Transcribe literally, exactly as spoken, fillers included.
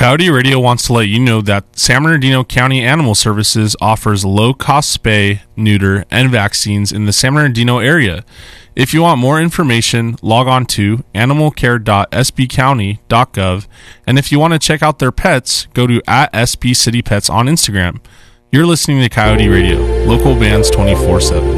Coyote Radio wants to let you know that San Bernardino County Animal Services offers low-cost spay, neuter, and vaccines in the San Bernardino area. If you want more information, log on to animal care dot s b county dot gov, and if you want to check out their pets, go to at S B City Pets on Instagram. You're listening to Coyote Radio, local bands twenty-four seven.